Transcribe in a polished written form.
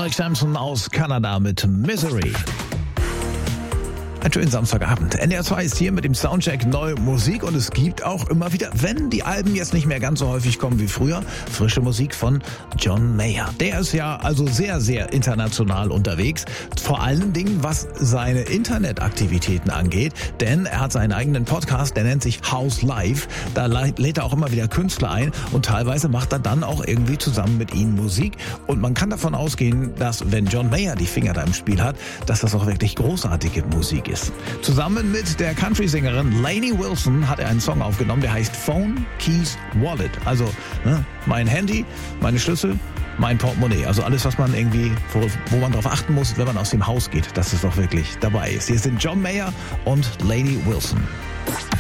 Alex Sampson aus Kanada mit Misery. Einen schönen Samstagabend. NDR 2 ist hier mit dem Soundcheck neue Musik und es gibt auch immer wieder, wenn die Alben jetzt nicht mehr ganz so häufig kommen wie früher, frische Musik von John Mayer. Der ist ja also sehr, sehr international unterwegs, vor allen Dingen was seine Internetaktivitäten angeht, denn er hat seinen eigenen Podcast, der nennt sich House Live. Da lädt er auch immer wieder Künstler ein und teilweise macht er dann auch irgendwie zusammen mit ihnen Musik und man kann davon ausgehen, dass wenn John Mayer die Finger da im Spiel hat, dass das auch wirklich großartige Musik ist. Zusammen mit der Country-Sängerin Lainey Wilson hat er einen Song aufgenommen, der heißt Phone, Keys, Wallet. Also mein Handy, meine Schlüssel, mein Portemonnaie. Also alles, was man irgendwie, wo man drauf achten muss, wenn man aus dem Haus geht, dass es doch wirklich dabei ist. Hier sind John Mayer und Lainey Wilson.